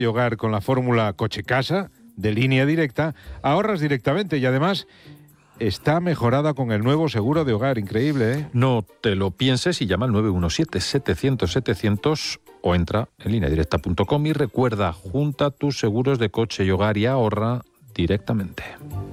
y hogar con la fórmula coche-casa de Línea Directa, ahorras directamente y además está mejorada con el nuevo seguro de hogar. Increíble, ¿eh? No te lo pienses y llama al 917-700-700 o entra en lineadirecta.com y recuerda, junta tus seguros de coche y hogar y ahorra directamente.